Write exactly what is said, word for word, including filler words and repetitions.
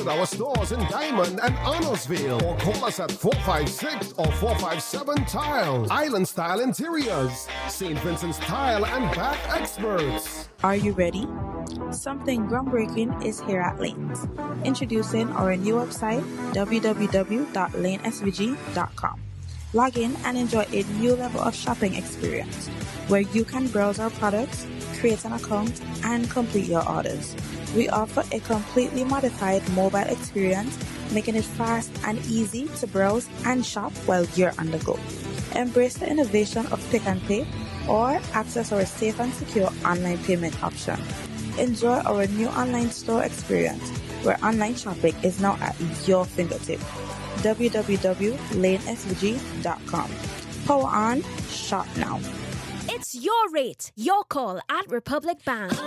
Visit our stores in Diamond and Arnoldville or call us at four five six or four five seven Tile. Island Style Interiors. Saint Vincent's Tile and Bath Experts. Are you ready? Something groundbreaking is here at Lanes. Introducing our new website, w w w dot lane s v g dot com. Log in and enjoy a new level of shopping experience where you can browse our products, create an account, and complete your orders. We offer a completely modified mobile experience, making it fast and easy to browse and shop while you're on the go. Embrace the innovation of Pick and Pay or access our safe and secure online payment option. Enjoy our new online store experience where online shopping is now at your fingertip. w w w dot lane s v g dot com. Power on, shop now. It's your rate, your call at Republic Bank.